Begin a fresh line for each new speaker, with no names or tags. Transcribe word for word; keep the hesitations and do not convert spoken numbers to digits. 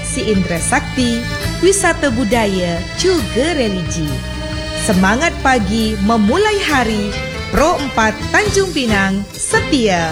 atraksi indera sakti, wisata budaya juga religi. Semangat pagi memulai hari, Pro empat Tanjung Pinang setia.